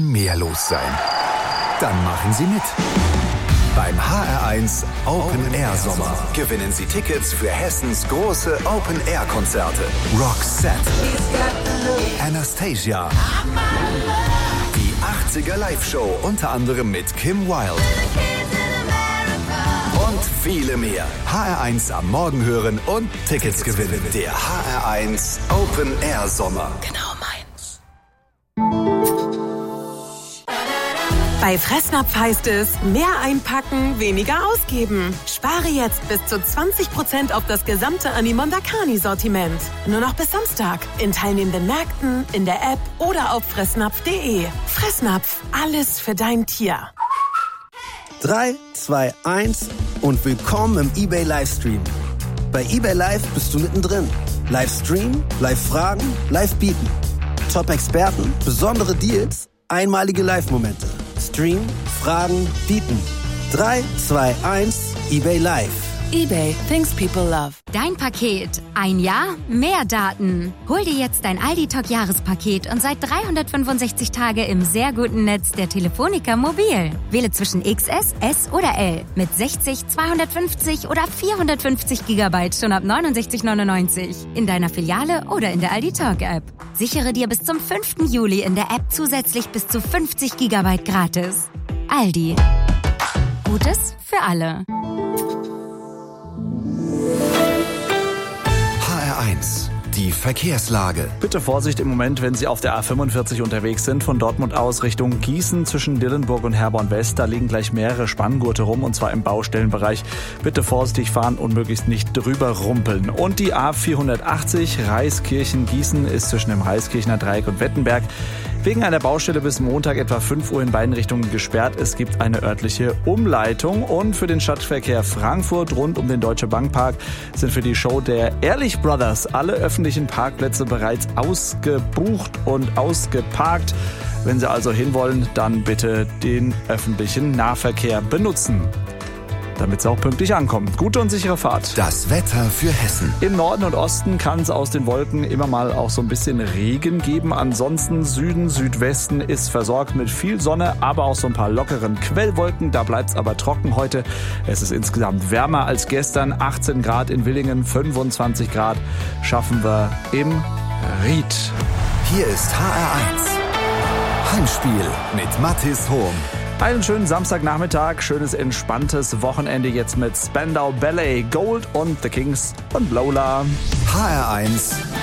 mehr los sein. Dann machen Sie mit. Beim HR1 Open Air Sommer gewinnen Sie Tickets für Hessens große Open Air Konzerte. Roxette, Anastasia, die 80er Live-Show unter anderem mit Kim Wilde und viele mehr. HR1 am Morgen hören und Tickets gewinnen. Der HR1 Open Air Sommer. Genau meins. Bei Fressnapf heißt es, mehr einpacken, weniger ausgeben. Spare jetzt bis zu 20% auf das gesamte Animondakani-Sortiment. Nur noch bis Samstag. In teilnehmenden Märkten, in der App oder auf fressnapf.de. Fressnapf, alles für dein Tier. 3, 2, 1 und willkommen im eBay Livestream. Bei eBay Live bist du mittendrin. Livestream, Live-Fragen, Live-Bieten. Top-Experten, besondere Deals, einmalige Live-Momente. Stream, Fragen, Bieten. 3, 2, 1, eBay Live. eBay, things people love. Dein Paket. Ein Jahr, mehr Daten. Hol dir jetzt dein Aldi-Talk-Jahrespaket und seit 365 Tage im sehr guten Netz der Telefonica Mobil. Wähle zwischen XS, S oder L. Mit 60, 250 oder 450 GB schon ab 69,99. In deiner Filiale oder in der Aldi-Talk-App. Sichere dir bis zum 5. Juli in der App zusätzlich bis zu 50 GB gratis. Aldi. Gutes für alle. HR1, die Verkehrslage. Bitte Vorsicht im Moment, wenn Sie auf der A45 unterwegs sind, von Dortmund aus Richtung Gießen zwischen Dillenburg und Herborn West. Da liegen gleich mehrere Spanngurte rum, und zwar im Baustellenbereich. Bitte vorsichtig fahren und möglichst nicht drüber rumpeln. Und die A480 Reiskirchen-Gießen ist zwischen dem Reiskirchener Dreieck und Wettenberg wegen einer Baustelle bis Montag etwa 5 Uhr in beiden Richtungen gesperrt. Es gibt eine örtliche Umleitung. Und für den Stadtverkehr Frankfurt rund um den Deutsche Bank Park sind für die Show der Ehrlich Brothers alle öffentlichen Parkplätze bereits ausgebucht und ausgeparkt. Wenn Sie also hinwollen, dann bitte den öffentlichen Nahverkehr benutzen, damit Sie auch pünktlich ankommen. Gute und sichere Fahrt. Das Wetter für Hessen. Im Norden und Osten kann es aus den Wolken immer mal auch so ein bisschen Regen geben. Ansonsten Süden, Südwesten ist versorgt mit viel Sonne, aber auch so ein paar lockeren Quellwolken. Da bleibt es aber trocken heute. Es ist insgesamt wärmer als gestern. 18 Grad in Villingen, 25 Grad schaffen wir im Ried. Hier ist HR1. Heimspiel mit Mathis Hohm. Einen schönen Samstagnachmittag, schönes entspanntes Wochenende jetzt mit Spandau Ballet, Gold und The Kings und Lola. HR1